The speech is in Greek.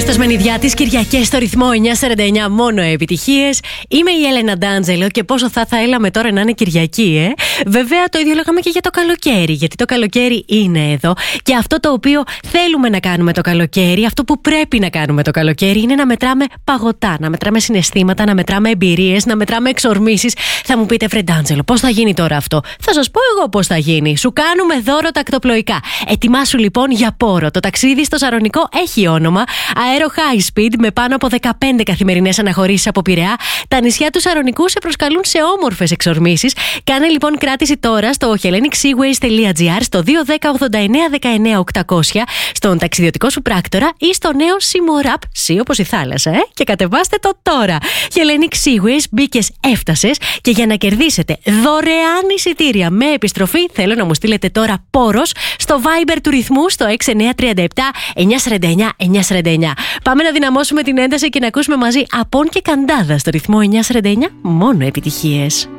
Κώστας Μενιδιάτης, Κυριακές στο ρυθμό 949, μόνο επιτυχίες. Είμαι η Έλενα Ντάντζελο και πόσο θα έλαμε τώρα να είναι Κυριακή, Βέβαια το ίδιο λέγαμε και για το καλοκαίρι, γιατί το καλοκαίρι είναι εδώ. Και αυτό το οποίο θέλουμε να κάνουμε το καλοκαίρι, αυτό που πρέπει να κάνουμε το καλοκαίρι, είναι να μετράμε παγωτά, να μετράμε συναισθήματα, να μετράμε εμπειρίες, να μετράμε εξορμήσεις. Θα μου πείτε, Βρε Ντάντζελο, πώς θα γίνει τώρα αυτό? Θα σας πω εγώ πώς θα γίνει. Σου κάνουμε δώρο τακτοπλοϊκά. Ετοιμάσου λοιπόν για πόρο. Το ταξίδι στο Σαρονικό έχει όνομα Aero High Speed, με πάνω από 15 καθημερινές αναχωρήσεις από Πειραιά. Τα νησιά του Σαρονικού σε προσκαλούν σε όμορφες εξορμήσεις. Κάνε λοιπόν κράτηση τώρα στο hellenicseaways.gr, στο 210-89-19-800, στον ταξιδιωτικό σου πράκτορα ή στο νέο Simorap, C όπως η θάλασσα, και κατεβάστε το τώρα. Hellenic Seaways, μπήκες, έφτασες, και για να κερδίσετε δωρεάν εισιτήρια με επιστροφή, θέλω να μου στείλετε τώρα πόρος στο Viber του ρυθμού στο 6937 949 949. Πάμε να δυναμώσουμε την ένταση και να ακούσουμε μαζί Απόν και Καντάδα στο ρυθμό 949, μόνο επιτυχίες.